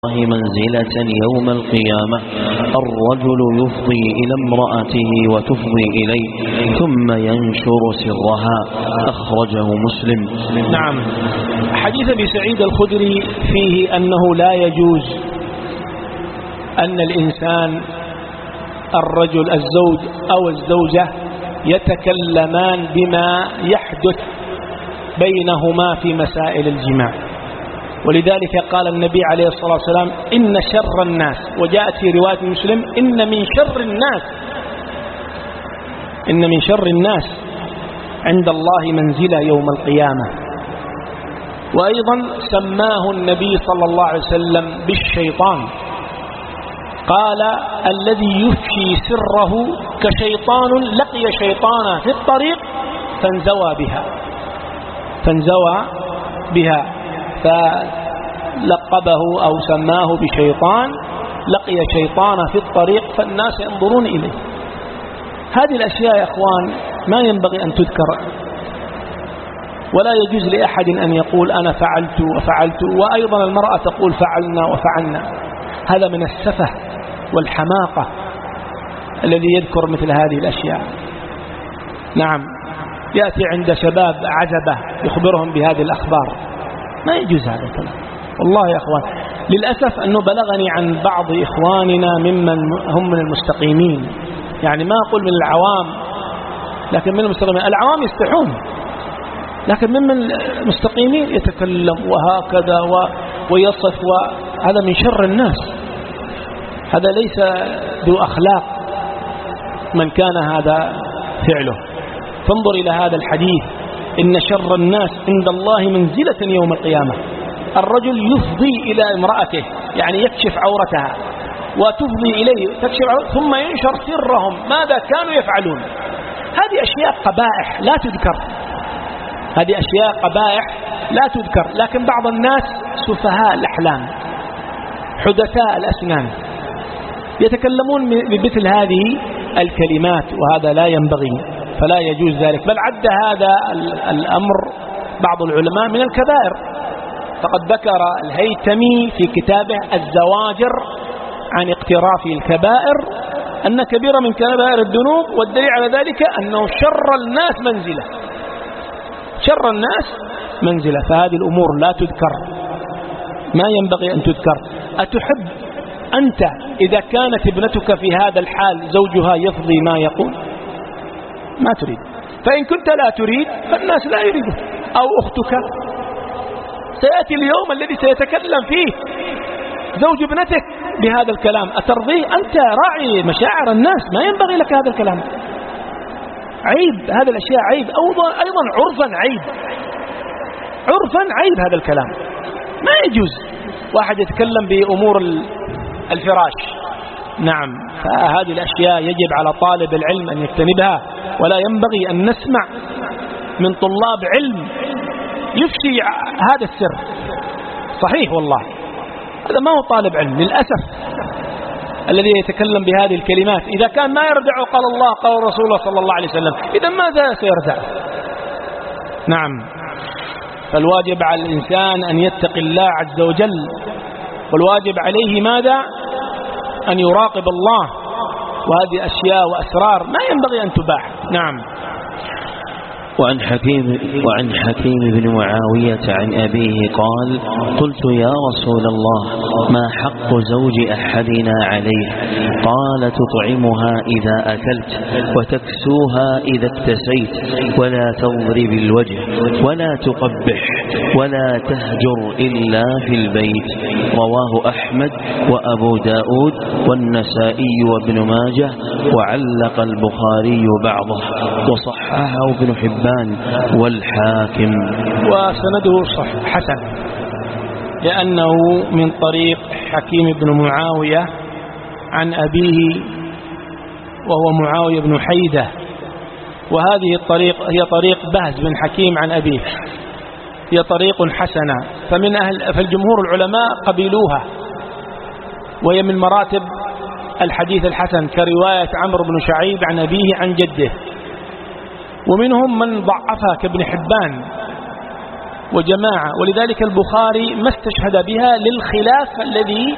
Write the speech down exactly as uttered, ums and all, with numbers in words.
الله منزلة يوم القيامة الرجل يفضي إلى امرأته وتفضي إليه ثم ينشر سرها. أخرجه مسلم. نعم. حديث أبي سعيد الخدري فيه أنه لا يجوز أن الإنسان الرجل الزوج أو الزوجة يتكلمان بما يحدث بينهما في مسائل الجماع، ولذلك قال النبي عليه الصلاة والسلام إن شر الناس، وجاءت في رواية مسلم إن من شر الناس إن من شر الناس عند الله منزلة يوم القيامة. وأيضا سماه النبي صلى الله عليه وسلم بالشيطان، قال الذي يفشي سره كشيطان لقي شيطانا في الطريق فانزوى بها فانزوى بها فلقبه أو سماه بشيطان لقي شيطانا في الطريق فالناس ينظرون إليه. هذه الأشياء يا أخوان ما ينبغي أن تذكر، ولا يجوز لأحد أن يقول أنا فعلت وفعلت، وأيضا المرأة تقول فعلنا وفعلنا. هذا من السفه والحماقة الذي يذكر مثل هذه الأشياء. نعم، يأتي عند شباب عزبة يخبرهم بهذه الأخبار، ما يجوز هذا الكلام. والله يا أخوان للأسف أنه بلغني عن بعض إخواننا ممن هم من المستقيمين، يعني ما أقول من العوام لكن من المستقيمين. العوام يستحون، لكن ممن المستقيمين يتكلم وهكذا ويصف، وهذا من شر الناس، هذا ليس ذو أخلاق من كان هذا فعله. فانظر إلى هذا الحديث إن شر الناس عند الله منزلة يوم القيامة. الرجل يفضي إلى امرأته يعني يكشف عورتها، وتفضي إليه تكشف عورتها ثم ينشر سرهم ماذا كانوا يفعلون. هذه أشياء قبائح لا تذكر، هذه أشياء قبائح لا تذكر، لكن بعض الناس سفهاء الأحلام حدثاء الأسنان يتكلمون بمثل هذه الكلمات، وهذا لا ينبغي، فلا يجوز ذلك. بل عد هذا الأمر بعض العلماء من الكبائر، فقد ذكر الهيثمي في كتابه الزواجر عن اقتراف الكبائر أن كبيرة من كبائر الذنوب، والدليل على ذلك أنه شر الناس منزلة، شر الناس منزلة. فهذه الأمور لا تذكر، ما ينبغي أن تذكر. أتحب أنت إذا كانت ابنتك في هذا الحال زوجها يفضي ما يقول؟ ما تريد. فإن كنت لا تريد فالناس لا يريدون. أو أختك سيأتي اليوم الذي سيتكلم فيه زوج ابنتك بهذا الكلام، أترضيه؟ أنت راعي مشاعر الناس، ما ينبغي لك هذا الكلام، عيب. هذه الأشياء عيب، أيضا عرفا عيب، عرفا عيب هذا الكلام، ما يجوز واحد يتكلم بأمور الفراش. نعم، فهذه الأشياء يجب على طالب العلم أن يجتنبها، ولا ينبغي أن نسمع من طلاب علم يفشي هذا السر. صحيح والله هذا ما هو طالب علم للأسف الذي يتكلم بهذه الكلمات. إذا كان ما يرجع قال الله قال رسول الله صلى الله عليه وسلم، إذا ماذا سيرجع؟ نعم، فالواجب على الإنسان أن يتقي الله عز وجل، والواجب عليه ماذا؟ أن يراقب الله، وهذه أشياء وأسرار ما ينبغي أن تباح. نعم. وعن حكيم, وعن حكيم بن معاوية عن أبيه قال قلت يا رسول الله ما حق زوج أحدنا عليه؟ قال تطعمها إذا أكلت وتكسوها إذا اكتسيت ولا تضرب الوجه ولا تقبح ولا تهجر إلا في البيت. رواه أحمد وأبو داود والنسائي وابن ماجه، وعلق البخاري بعضه وصححه ابن حبان والحاكم. وسنده صح حسن لأنه من طريق حكيم بن معاوية عن أبيه وهو معاوية بن حيدة، وهذه الطريق هي طريق بهز بن حكيم عن أبيه، هي طريق حسنة، فمن أهل فالجمهور العلماء قبلوها، وهي من مراتب الحديث الحسن كرواية عمرو بن شعيب عن أبيه عن جده. ومنهم من ضعفها كابن حبان وجماعة، ولذلك البخاري ما استشهد بها للخلاف الذي